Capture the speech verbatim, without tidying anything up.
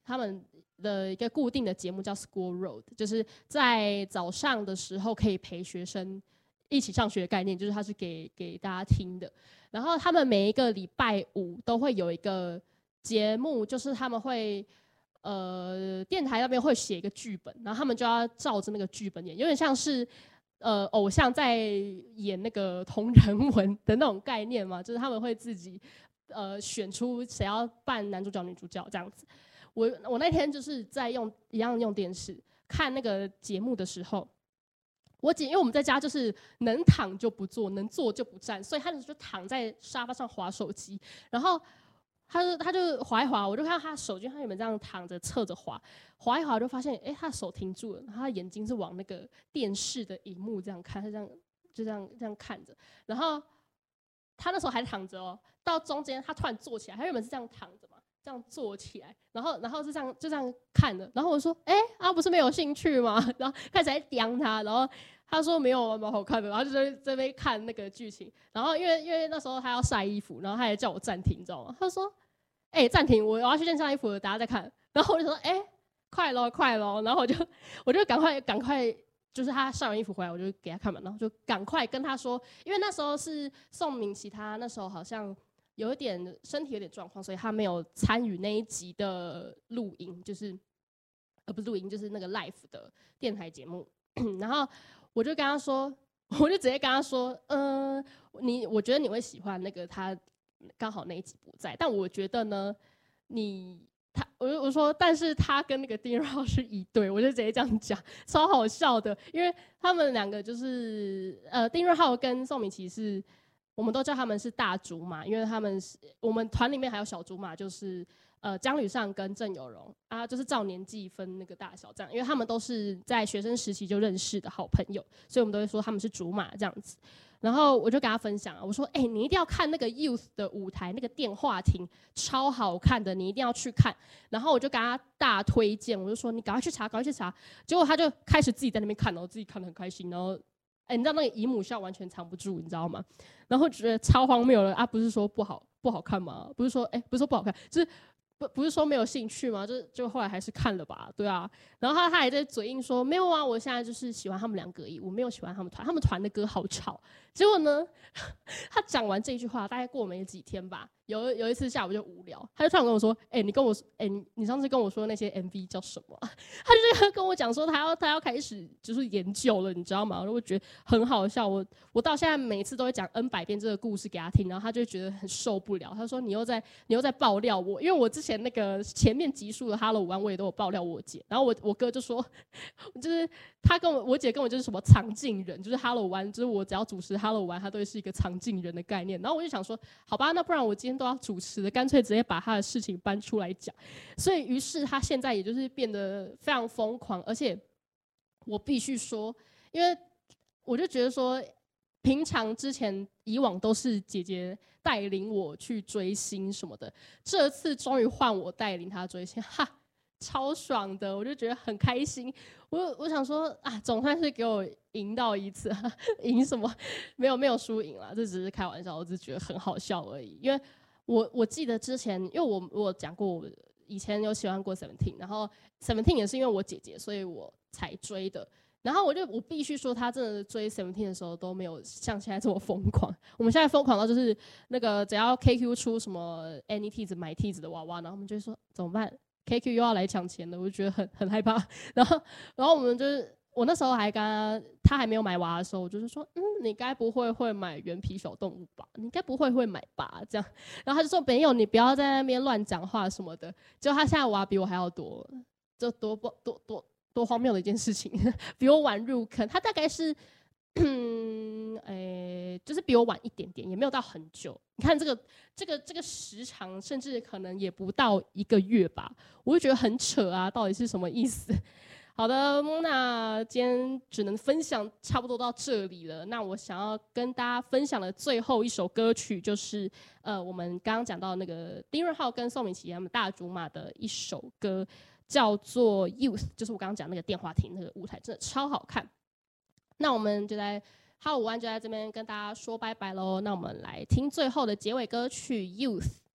他们的一个固定的节目叫 School Road， 就是在早上的时候可以陪学生一起上学的概念，就是它是给给大家听的。然后他们每一个礼拜五都会有一个节目，就是他们会呃电台那边会写一个剧本，然后他们就要照着那个剧本演，有点像是呃偶像在演那个同人文的那种概念嘛，就是他们会自己呃选出谁要扮男主角、女主角这样子。我我那天就是在用一样用电视看那个节目的时候，我姐因为我们在家就是能躺就不坐，能坐就不站，所以她就躺在沙发上滑手机，然后她就她就滑一滑，我就看到她手机，她原本这样躺着侧着滑，滑一滑就发现，哎，她手停住了，然后她眼睛是往那个电视的荧幕这样看，她这样就这样这样看着，然后她那时候还躺着哦，到中间她突然坐起来，她原本是这样躺着嘛。这样坐起来，然后然后是这样就这样看的，然后我说，哎、欸、啊不是没有兴趣吗？然后开始在刁他，然后他说没有蛮好看的，然后就在这边看那个剧情，然后因为因为那时候他要晒衣服，然后他也叫我暂停，你知道吗？他说，哎、欸、暂停，我要去先晒衣服了，大家再看。然后我就说，哎、欸、快咯快咯，然后我就我就赶快赶快。就是他晒完衣服回来，我就给他看嘛，然后就赶快跟他说，因为那时候是宋明琦，他那时候好像有一点身体有点状况，所以他没有参与那一集的录音，就是呃不是录音，就是那个 live 的电台节目。然后我就跟他说，我就直接跟他说，嗯、呃，你我觉得你会喜欢那个他刚好那一集不在，但我觉得呢，你。他我就我说，但是他跟那个丁若浩是一对，我就直接这样讲，超好笑的，因为他们两个就是呃，丁若浩跟宋明琦是，我们都叫他们是大竹马，因为他们是我们团里面还有小竹马，就是呃江吕尚跟郑有容啊，就是照年纪分那个大小这样，因为他们都是在学生时期就认识的好朋友，所以我们都会说他们是竹马这样子。然后我就跟他分享啊，我说，哎、欸，你一定要看那个 Youth 的舞台，那个电话亭超好看的，你一定要去看。然后我就跟他大推荐，我就说你赶快去查，赶快去查。结果他就开始自己在那边看，然后自己看得很开心。然后，哎、欸，你知道那个姨母笑完全藏不住，你知道吗？然后觉得超荒谬了啊！不是说不好不好看吗？不是说哎、欸，不是说不好看，就是不不是说没有兴趣吗？就就后来还是看了吧，对啊。然后他他还在嘴硬说没有啊，我现在就是喜欢他们两个而已，我没有喜欢他们团，他们团的歌好吵。结果呢，他讲完这句话，大概过没几天吧，有有一次下午就无聊，他就突然跟我说：“哎、欸，你跟我，哎、欸，你你上次跟我说那些 M V 叫什么、啊？”他就跟我讲说他要他要开始就是研究了，你知道吗？然后我觉得很好笑，我我到现在每次都会讲 N 百遍这个故事给他听，然后他就觉得很受不了。他说：“你又在你又在爆料我，因为我之前那个前面集数的 Hello 五万我也都有爆料我姐，然后我我哥就说，就是他跟我我姐跟我就是什么藏镜人，就是 Hello 湾，就是我只要主持 Hello 湾，他都会是一个藏镜人的概念。然后我就想说，好吧，那不然我今天都要主持的，干脆直接把他的事情搬出来讲。所以于是他现在也就是变得非常疯狂，而且我必须说，因为我就觉得说，平常之前以往都是姐姐带领我去追星什么的，这次终于换我带领他追星，哈。超爽的，我就觉得很开心。我我想说啊，总算是给我赢到一次，赢什么？没有没有输赢啦，这只是开玩笑，我只是觉得很好笑而已。因为我我记得之前，因为我我讲过，我以前有喜欢过 Seventeen， 然后 Seventeen 也是因为我姐姐，所以我才追的。然后我就我必须说，他真的追 Seventeen 的时候都没有像现在这么疯狂。我们现在疯狂到就是那个只要 K Q 出什么 Any 梯子买梯子的娃娃，然后我们就会说怎么办？K Q 又要来抢钱了，我就觉得很很害怕。然后，然后我们就是，我那时候还跟他，他还没有买娃的时候，我就是说，嗯，你该不会会买原皮小动物吧？你该不会会买吧？这样，然后他就说没有，你不要在那边乱讲话什么的。结果他现在娃比我还要多，就多多多多多荒谬的一件事情，比我晚入坑。他大概是。嗯，诶，就是比我晚一点点，也没有到很久。你看这个、这个、这个时长，甚至可能也不到一个月吧，我就觉得很扯啊，到底是什么意思？好的，那今天只能分享差不多到这里了。那我想要跟大家分享的最后一首歌曲，就是呃，我们刚刚讲到那个丁润浩跟宋明琦他们大竹马的一首歌，叫做《Youth》，就是我刚刚讲那个电话亭那个舞台，真的超好看。那我们就在Hello 五万就在这边跟大家说拜拜喽。那我们来听最后的结尾歌曲《Youth》。